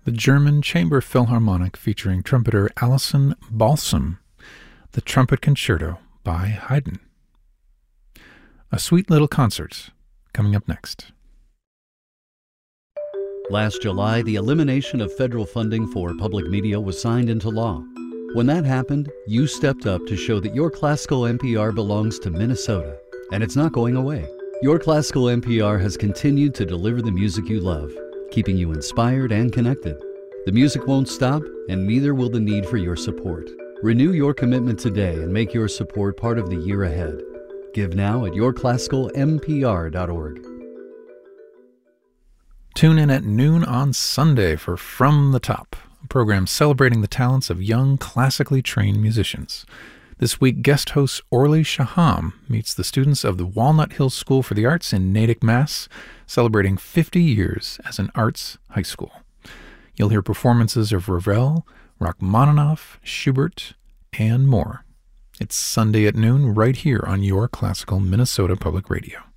the German Chamber Philharmonic featuring trumpeter Alison Balsam, the Trumpet Concerto by Haydn. A sweet little concert coming up next. Last July, the elimination of federal funding for public media was signed into law. When that happened, you stepped up to show that your classical NPR belongs to Minnesota, and it's not going away. Your classical NPR has continued to deliver the music you love, keeping you inspired and connected. The music won't stop, and neither will the need for your support. Renew your commitment today and make your support part of the year ahead. Give now at yourclassicalnpr.org. Tune in at noon on Sunday for From the Top, a program celebrating the talents of young, classically trained musicians. This week, guest host Orly Shaham meets the students of the Walnut Hills School for the Arts in Natick, Mass., celebrating 50 years as an arts high school. You'll hear performances of Ravel, Rachmaninoff, Schubert, and more. It's Sunday at noon right here on your Classical Minnesota Public Radio.